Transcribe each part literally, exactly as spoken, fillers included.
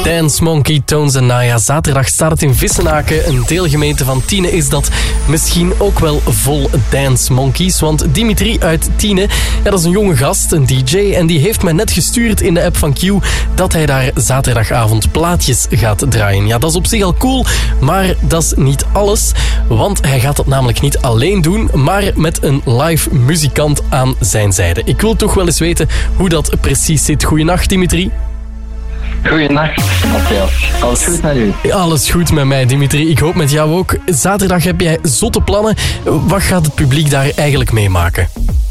Dance Monkey, Tones en Naya. Zaterdag staat het in Vissenaken. Een deelgemeente van Tiene is dat. Misschien ook wel vol Dance Monkeys. Want Dimitri uit Tiene, ja, dat is een jonge gast, een D J. En die heeft mij net gestuurd in de app van Q dat hij daar zaterdagavond plaatjes gaat draaien. Ja, dat is op zich al cool, maar dat is niet alles. Want hij gaat dat namelijk niet alleen doen, maar met een live muzikant aan zijn zijde. Ik wil toch wel eens weten hoe dat precies zit. Goeienacht, Dimitri. Goeienacht, Matthias. Alles goed met u? Alles goed met mij, Dimitri. Ik hoop met jou ook. Zaterdag heb jij zotte plannen. Wat gaat het publiek daar eigenlijk meemaken?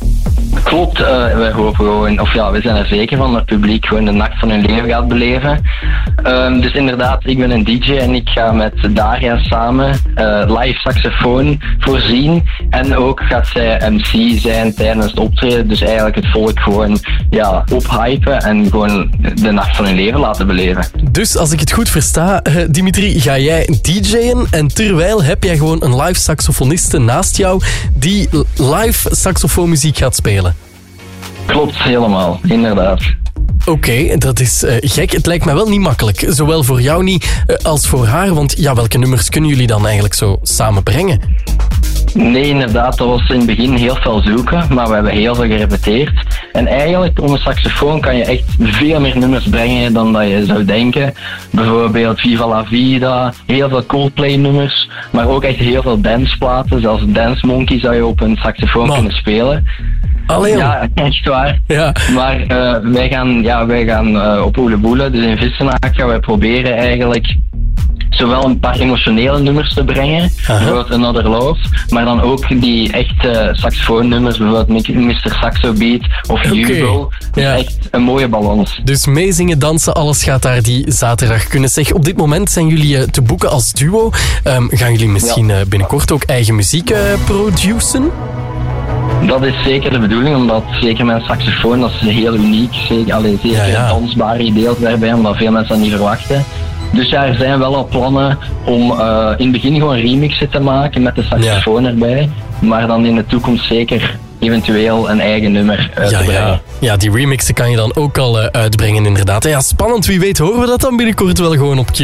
Klopt, uh, wij hopen gewoon, of ja, we zijn er zeker van dat het publiek gewoon de nacht van hun leven gaat beleven. Um, dus inderdaad, ik ben een D J en ik ga met Daria samen uh, live saxofoon voorzien. En ook gaat zij M C zijn tijdens het optreden. Dus eigenlijk het volk gewoon ja, ophypen en gewoon de nacht van hun leven laten beleven. Dus als ik het goed versta, uh, Dimitri, ga jij D J'en en terwijl heb jij gewoon een live saxofoniste naast jou die live saxofoonmuziek gaat spelen. Klopt, helemaal. Inderdaad. Oké, okay, dat is uh, gek. Het lijkt mij wel niet makkelijk. Zowel voor jou niet uh, als voor haar. Want ja, welke nummers kunnen jullie dan eigenlijk zo samen brengen? Nee, inderdaad. Dat was in het begin heel veel zoeken. Maar we hebben heel veel gerepeteerd. En eigenlijk, onder saxofoon kan je echt veel meer nummers brengen dan dat je zou denken. Bijvoorbeeld Viva la Vida, heel veel Coldplay nummers. Maar ook echt heel veel danceplaten. Zelfs Dance Monkey zou je op een saxofoon Man. kunnen spelen. Allee, ja, echt waar. Ja. Maar uh, wij gaan, ja, wij gaan uh, op Oeleboele, dus in Vissenaak gaan wij proberen eigenlijk zowel een paar emotionele nummers te brengen, uh-huh. bijvoorbeeld Another Love, maar dan ook die echte saxofoonnummers, bijvoorbeeld mister Saxo Beat of okay. Hugo. Dus ja. echt een mooie balans. Dus meezingen, dansen, alles gaat daar die zaterdag kunnen. Zeg, op dit moment zijn jullie uh, te boeken als duo. Um, gaan jullie misschien ja. uh, binnenkort ook eigen muziek uh, produceren? Dat is zeker de bedoeling, omdat zeker mijn saxofoon, dat is heel uniek. Zeker, allee, zeker ja, ja. een dansbare idee daarbij, omdat veel mensen dat niet verwachten. Dus ja, er zijn wel al plannen om uh, in het begin gewoon remixen te maken met de saxofoon ja. erbij. Maar dan in de toekomst zeker eventueel een eigen nummer uit ja, te brengen. Ja. ja, die remixen kan je dan ook al uh, uitbrengen inderdaad. Ja, spannend, wie weet horen we dat dan binnenkort wel gewoon op Q.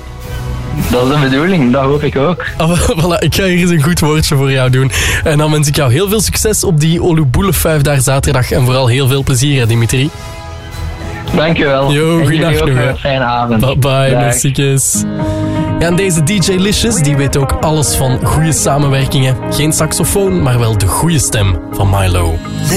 Dat is de bedoeling, dat hoop ik ook. Oh, voilà, ik ga hier eens een goed woordje voor jou doen. En dan wens ik jou heel veel succes op die Oeleboele daar zaterdag. En vooral heel veel plezier, hè, Dimitri. Dankjewel. Yo, goeiedag nog. Een fijne avond. Bye bye, merciekes. Ja, en deze D J Licious, die weet ook alles van goede samenwerkingen. Geen saxofoon, maar wel de goede stem van Milo.